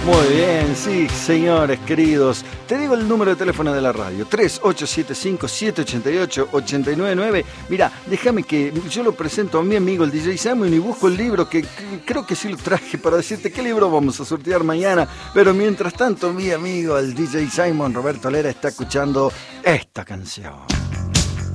Muy bien, sí, señores queridos. Te digo el número de teléfono de la radio, 3875-788-899. Mira, déjame que yo lo presento a mi amigo el DJ Simon y busco el libro que creo que sí lo traje para decirte qué libro vamos a sortear mañana. Pero mientras tanto, mi amigo el DJ Simon, Roberto Lera, está escuchando esta canción.